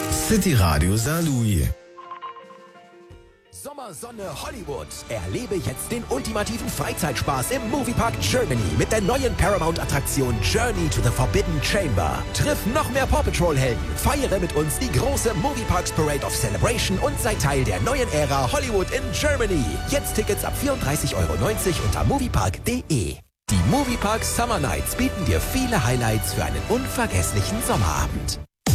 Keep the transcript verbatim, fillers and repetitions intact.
City Radio Saarlouis. Sommersonne Hollywood. Erlebe jetzt den ultimativen Freizeitspaß im Moviepark Germany mit der neuen Paramount-Attraktion Journey to the Forbidden Chamber. Triff noch mehr Paw Patrol-Helden, feiere mit uns die große Movieparks Parade of Celebration und sei Teil der neuen Ära Hollywood in Germany. Jetzt Tickets ab vierunddreißig Euro neunzig unter moviepark punkt de. Die Moviepark Summer Nights bieten dir viele Highlights für einen unvergesslichen Sommerabend.